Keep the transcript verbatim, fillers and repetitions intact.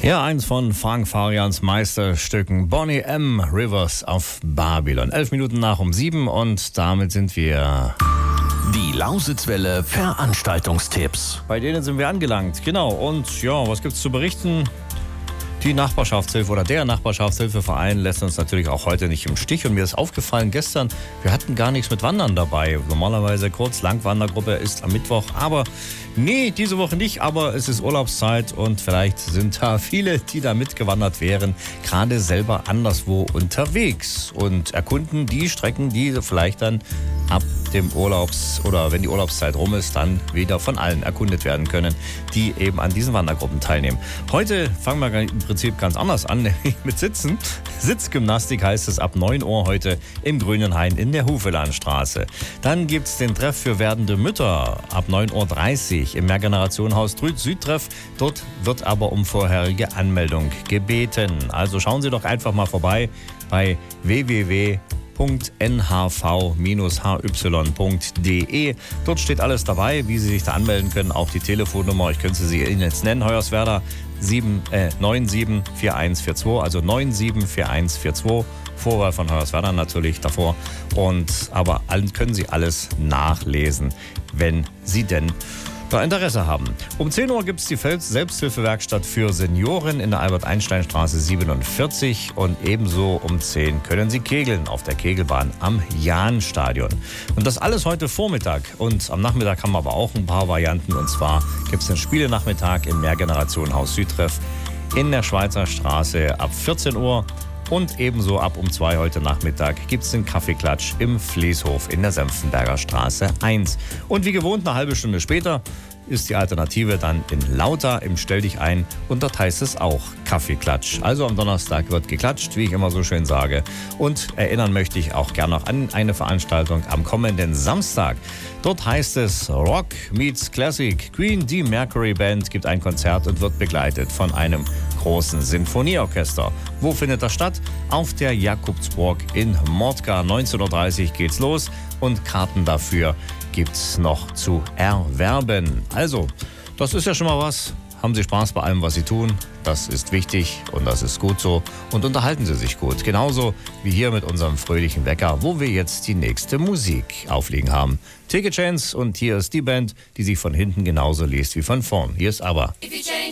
Ja, eins von Frank Farians Meisterstücken, Bonnie M. Rivers of Babylon. Elf Minuten nach um sieben und damit sind wir... Die Lausitzwelle Veranstaltungstipps. Bei denen sind wir angelangt, genau. Und ja, was gibt's zu berichten? Die Nachbarschaftshilfe oder der Nachbarschaftshilfeverein lässt uns natürlich auch heute nicht im Stich. Und mir ist aufgefallen gestern, wir hatten gar nichts mit Wandern dabei. Normalerweise Kurz-Lang-Wandergruppe ist am Mittwoch, aber nee, diese Woche nicht. Aber es ist Urlaubszeit und vielleicht sind da viele, die da mitgewandert wären, gerade selber anderswo unterwegs und erkunden die Strecken, die vielleicht dann ab dem Urlaubs- oder wenn die Urlaubszeit rum ist, dann wieder von allen erkundet werden können, die eben an diesen Wandergruppen teilnehmen. Heute fangen wir im Prinzip ganz anders an, nämlich mit Sitzen. Sitzgymnastik heißt es ab neun Uhr heute im Grünen Hain in der Hufelandstraße. Dann gibt es den Treff für werdende Mütter ab neun Uhr dreißig im Mehrgenerationenhaus Trüd Südtreff. Dort wird aber um vorherige Anmeldung gebeten. Also schauen Sie doch einfach mal vorbei bei w w w punkt n h v dash h y punkt d e. Dort steht alles dabei, wie Sie sich da anmelden können, auch die Telefonnummer. Ich könnte sie Ihnen jetzt nennen, Hoyerswerda neun sieben vier eins vier zwei, also neun sieben vier eins vier zwei. Vorwahl von Hoyerswerda natürlich davor. Und aber können Sie alles nachlesen, wenn Sie denn da Interesse haben. Um zehn Uhr gibt es die Selbsthilfewerkstatt für Senioren in der Albert-Einstein-Straße siebenundvierzig und ebenso um zehn können Sie kegeln auf der Kegelbahn am Jahnstadion. Und das alles heute Vormittag und am Nachmittag haben wir aber auch ein paar Varianten und zwar gibt es den Spielenachmittag im Mehrgenerationenhaus Südtreff in der Schweizer Straße ab vierzehn Uhr. Und ebenso ab um zwei heute Nachmittag gibt es den Kaffeeklatsch im Vlieshof in der Senftenberger Straße eins. Und wie gewohnt, eine halbe Stunde später ist die Alternative dann in Lauter im Stell dich ein und dort heißt es auch Kaffeeklatsch. Also am Donnerstag wird geklatscht, wie ich immer so schön sage. Und erinnern möchte ich auch gerne noch an eine Veranstaltung am kommenden Samstag. Dort heißt es Rock meets Classic. Queen D. Mercury Band gibt ein Konzert und wird begleitet von einem großen Sinfonieorchester. Wo findet das statt? Auf der Jakobsburg in Mordgar. neunzehn Uhr dreißig geht's los und Karten dafür gibt's noch zu erwerben. Also, das ist ja schon mal was. Haben Sie Spaß bei allem, was Sie tun? Das ist wichtig und das ist gut so. Und unterhalten Sie sich gut. Genauso wie hier mit unserem fröhlichen Wecker, wo wir jetzt die nächste Musik auflegen haben. Take a Chance und hier ist die Band, die sich von hinten genauso liest wie von vorn. Hier ist aber...